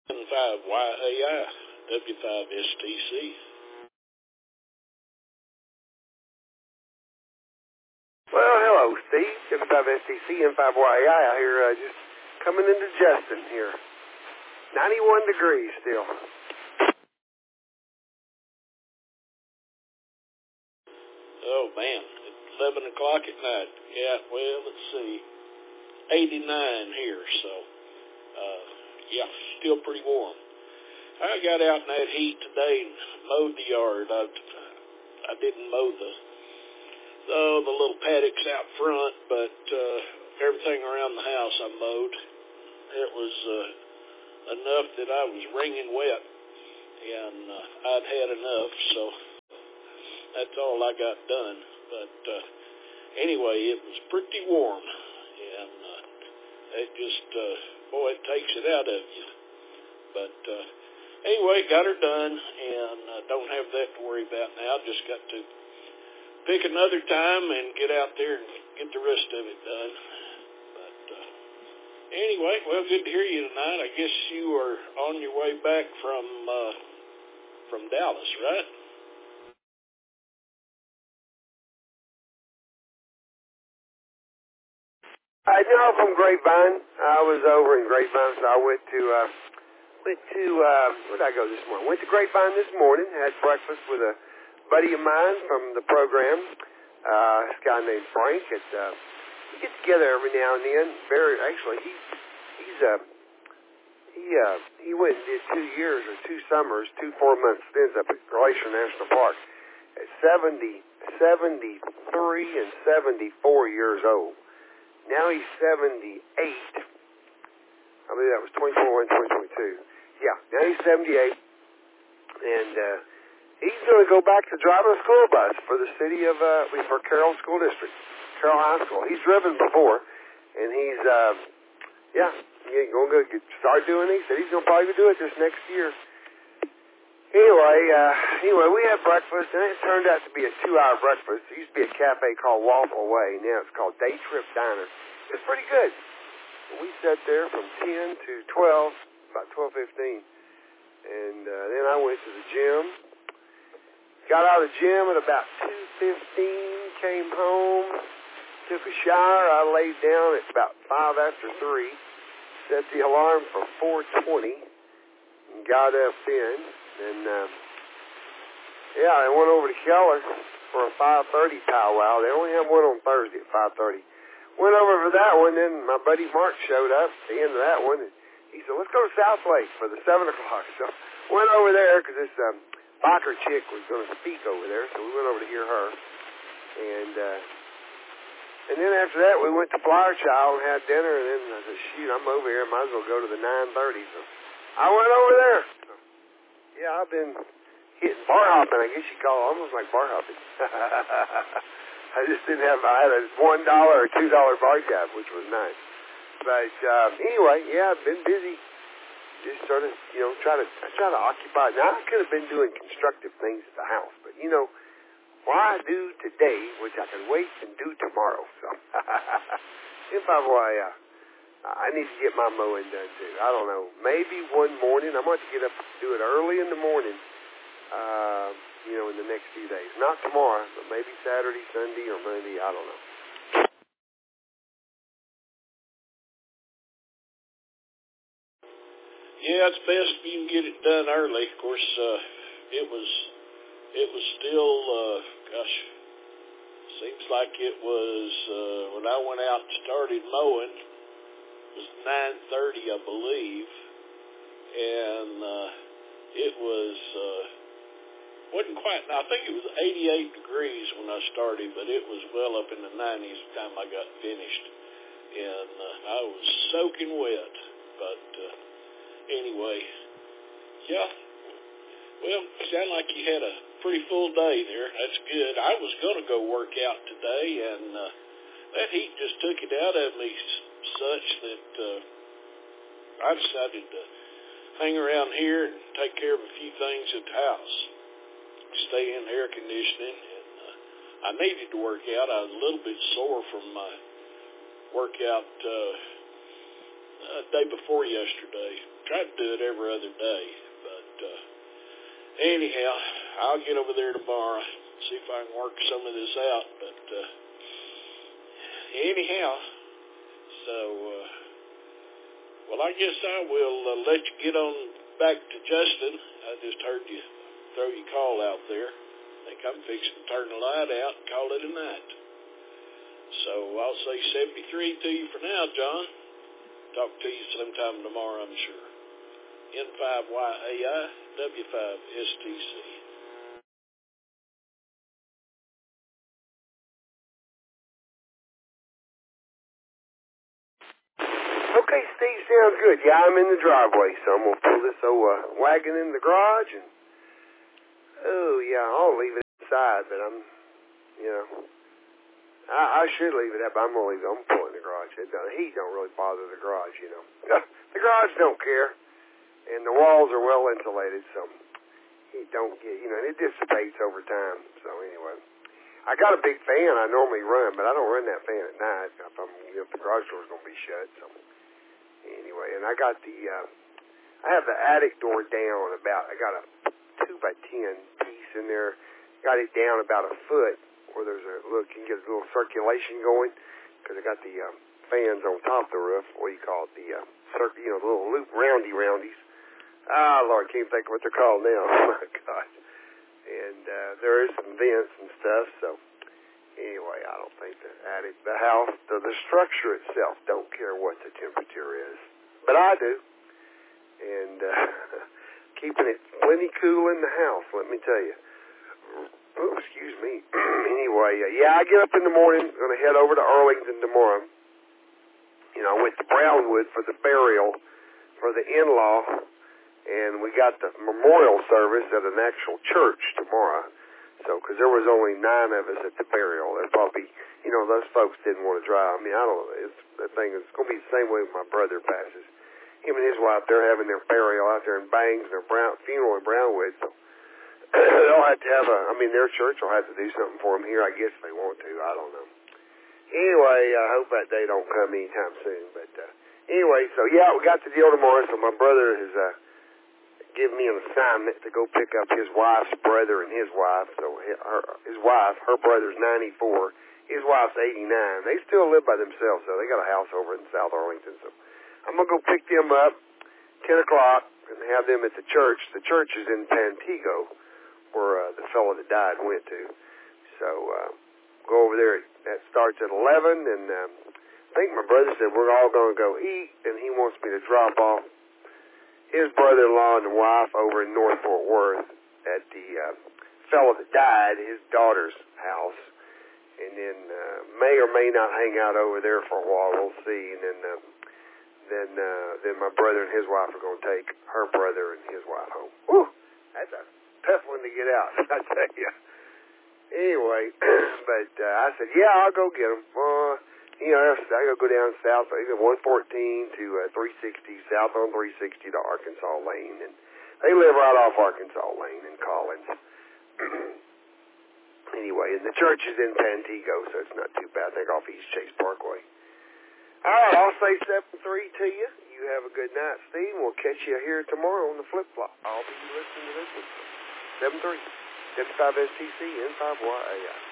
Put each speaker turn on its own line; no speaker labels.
N5YAI, W5STC.
Well, hello, Steve. W5STC, N5YAI out here just coming into Justin here. 91 degrees still.
Oh, man. It's 11 o'clock at night. Yeah, well, let's see. 89 here, so, yeah, still pretty warm. I got out in that heat today and mowed the yard. I didn't mow the little paddocks out front, but everything around the house I mowed. It was enough that I was wringing wet, and I'd had enough, so that's all I got done. But anyway, it was pretty warm, and it just, boy, it takes it out of you. But anyway, got her done, and don't have that to worry about now. Just got to pick another time and get out there and get the rest of it done. But anyway, well, good to hear you tonight. I guess you are on your way back from Dallas, right?
No, from Grapevine. I was over in Grapevine, so I went to where did I go this morning? Went to Grapevine this morning, had breakfast with a buddy of mine from the program, this guy named Frank. We get together every now and then. He went and did 2 years or 2 summers, 2 4-month stints up at Glacier National Park at 73 and 74 years old. Now he's 78. I believe that was 2021, 2022. Yeah, now he's 78. And he's going to go back to driving a school bus for the city of, for Carroll School District, Carroll High School. He's driven before, and he's, he's going to start doing it. He said he's going to probably do it this next year. Anyway, we had breakfast, and it turned out to be a 2-hour breakfast. It used to be a cafe called Waffle Way. Now it's called Day Trip Diner. It's pretty good. We sat there from 10 to 12, about 12:15. And then I went to the gym. Got out of the gym at about 2:15, came home, took a shower. I laid down at about 5 after 3, set the alarm for 4:20, and got up then. And, I went over to Keller for a 5:30 powwow. They only have one on Thursday at 5:30. Went over for that one, then my buddy Mark showed up at the end of that one, and he said, let's go to South Lake for the 7 o'clock. So went over there because this biker chick was going to speak over there, so we went over to hear her. And then after that, we went to Flower Child and had dinner, and then I said, shoot, I'm over here. Might as well go to the 9:30. So I went over there. So, yeah, I've been hitting bar hopping, I guess you call it, almost like bar hopping. I just didn't have, I had a $1 or $2 bar tab, which was nice. But anyway, I've been busy. Just sort of, try to occupy. Now, I could have been doing constructive things at the house, but, why do today, which I can wait and do tomorrow. So, I need to get my mowing done, too. I don't know. Maybe one morning. I'm going to get up and do it early in the morning, in the next few days. Not tomorrow, but maybe Saturday, Sunday, or Monday. I don't know.
Yeah, it's best if you can get it done early. Of course, it was still, seems like it was, when I went out and started mowing, it was 9:30, I believe, and it wasn't quite, I think it was 88 degrees when I started, but it was well up in the 90s by the time I got finished, and I was soaking wet, but anyway, yeah, well, it sounded like you had a pretty full day there. That's good. I was going to go work out today, and that heat just took it out of me such that I decided to hang around here and take care of a few things at the house, stay in air conditioning, and I needed to work out. I was a little bit sore from my workout day before yesterday. Tried to do it every other day, but anyhow, I'll get over there tomorrow, see if I can work some of this out. But anyhow, so well, I guess I will let you get on back to Justin. I just heard you throw your call out there. I think I'm fixing to turn the light out and call it a night. So I'll say 73 to you for now, John. Talk to you sometime tomorrow, I'm sure. N5YAI, W5STC.
Okay, Steve, sounds good. Yeah, I'm in the driveway, so I'm going to pull this old wagon in the garage. And I'll leave it inside, but I should leave it up, but I'm going to leave it. I'm pulling the garage. Heat don't really bother the garage, The garage don't care, and the walls are well insulated, so heat don't get, and it dissipates over time. So anyway, I got a big fan I normally run, but I don't run that fan at night if the garage door's going to be shut. So anyway, and I got I have the attic door down I got a 2x10 piece in there. Got it down about a foot, where there's you can get a little circulation going, because I got the fans on top of the roof. What do you call it? The the little loop roundies. Ah, Lord, can't think of what they're called now. Oh my God! And there is some vents and stuff. So anyway, I don't think the house, the structure itself, don't care what the temperature is, but I do. And keeping it plenty cool in the house, let me tell you. Oh, excuse me. Anyway, I get up in the morning, going to head over to Arlington tomorrow. I went to Brownwood for the burial for the in-law, and we got the memorial service at an actual church tomorrow. So, because there was only 9 of us at the burial, there probably, those folks didn't want to drive. I mean, I don't know. It's going to be the same way when my brother passes. Him and his wife, they're having their burial out there in Bangs, their funeral in Brownwood, so they'll have to have their church will have to do something for them here, I guess, if they want to. I don't know. Anyway, I hope that day don't come anytime soon. But anyway, so we got the deal tomorrow. So my brother has given me an assignment to go pick up his wife's brother and his wife. So her brother's 94, his wife's 89. They still live by themselves, so they got a house over in South Arlington. So I'm gonna go pick them up 10 o'clock and have them at the church. The church is in Pantego, where the fellow that died went to. So go over there. That starts at 11, and I think my brother said we're all going to go eat, and he wants me to drop off his brother-in-law and the wife over in North Fort Worth at the fellow that died, his daughter's house, and then may or may not hang out over there for a while. We'll see. And then my brother and his wife are going to take her brother and his wife home. Whew, that's a tough one to get out, I tell you. Anyway, but I said, I'll go get them. I go down south, 114 to 360, south on 360 to Arkansas Lane, and they live right off Arkansas Lane in Collins. Anyway, and the church is in Pantego, so it's not too bad. I think off East Chase Parkway. All right, I'll say 7-3 to you. You have a good night, Steve. We'll catch you here tomorrow on the flip-flop. I'll be listening to this one. 7-3. 75STC, N5YAI.